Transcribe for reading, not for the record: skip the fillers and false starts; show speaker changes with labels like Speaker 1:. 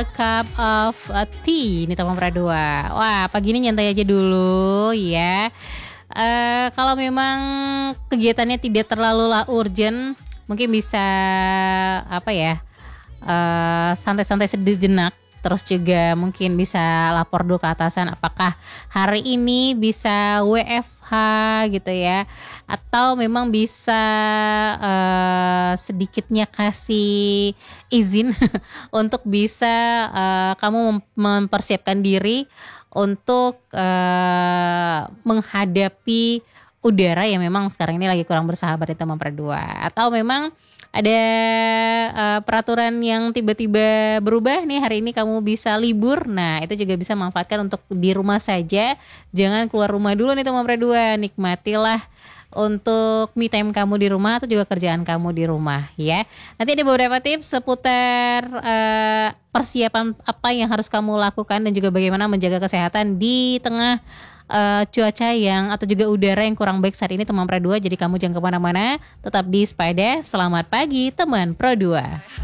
Speaker 1: another cup of tea nih teman Pradua. Wah, pagi ini nyantai aja dulu ya. Kalau memang kegiatannya tidak terlalu urgent, mungkin bisa santai-santai sejenak. Terus juga mungkin bisa lapor dulu ke atasan apakah hari ini bisa WFH gitu ya, atau memang bisa sedikitnya kasih izin untuk bisa kamu mempersiapkan diri untuk menghadapi udara yang memang sekarang ini lagi kurang bersahabat di teman Perdua, atau memang ada peraturan yang tiba-tiba berubah nih, hari ini kamu bisa libur. Nah itu juga bisa manfaatkan untuk di rumah saja, jangan keluar rumah dulu nih teman Perdua. Nikmatilah untuk me time kamu di rumah atau juga kerjaan kamu di rumah ya. Nanti ada beberapa tips seputar persiapan apa yang harus kamu lakukan dan juga bagaimana menjaga kesehatan di tengah cuaca yang atau juga udara yang kurang baik saat ini teman Pro 2. Jadi kamu jangan kemana-mana, tetap di Sepeda. Selamat pagi teman Pro 2.